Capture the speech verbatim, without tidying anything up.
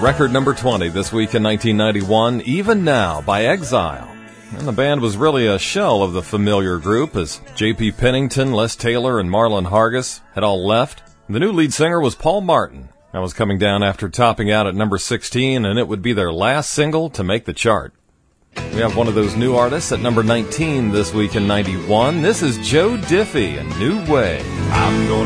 record number twenty this week in nineteen ninety-one, Even Now by Exile. And the band was really a shell of the familiar group as J P Pennington, Les Taylor, and Marlon Hargis had all left. The new lead singer was Paul Martin. That was coming down after topping out at number sixteen, and it would be their last single to make the chart. We have one of those new artists at number nineteen this week in ninety-one. This is Joe Diffie, A New Way. I'm gonna